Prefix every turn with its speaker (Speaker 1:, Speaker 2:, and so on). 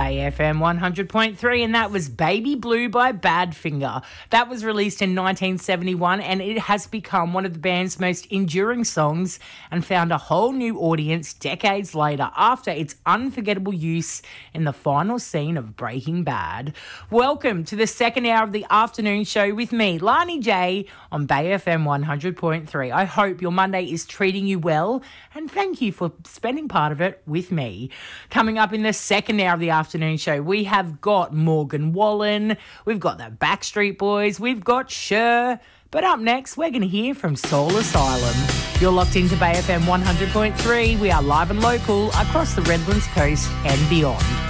Speaker 1: Bay FM 100.3, and that was Baby Blue by Badfinger. That was released in 1971, and it has become one of the band's most enduring songs and found a whole new audience decades later after its unforgettable use in the final scene of Breaking Bad. Welcome to the second hour of the afternoon show with me, Lani J, on Bay FM 100.3. I hope your Monday is treating you well, and thank you for spending part of it with me. Coming up in the second hour of the afternoon show, we have got Morgan Wallen, we've got the Backstreet Boys, we've got Cher, but up next, we're going to hear from Soul Asylum. You're locked into Bay FM 100.3. We are live and local across the Redlands coast and beyond.